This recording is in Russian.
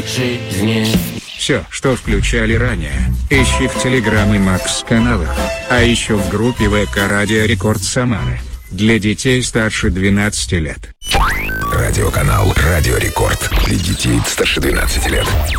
жизни. Все, что включали ранее, ищи в Телеграм и Макс каналах, а еще в группе ВК Радио Рекорд Самары. Для детей старше 12 лет. Радиоканал Радио Рекорд. Для детей старше 12 лет.